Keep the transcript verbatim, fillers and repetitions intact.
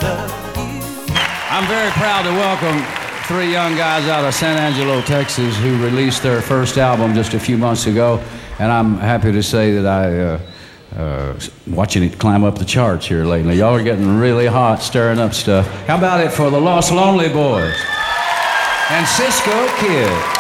I'm very proud to welcome three young guys out of San Angelo, Texas, who released their first album just a few months ago, and I'm happy to say that I, uh, uh, watching it climb up the charts here lately. Y'all are getting really hot, stirring up stuff. How about it for the Lost Lonely Boys and Cisco Kid?